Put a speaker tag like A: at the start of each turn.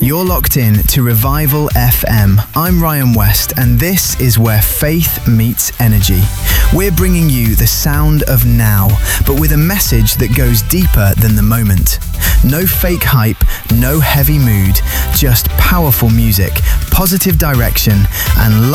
A: You're locked in to Revival FM. I'm Ryan West, and this is where faith meets energy. We're bringing you the sound of now, but with a message that goes deeper than the moment. No fake hype, no heavy mood, just powerful music, positive direction, and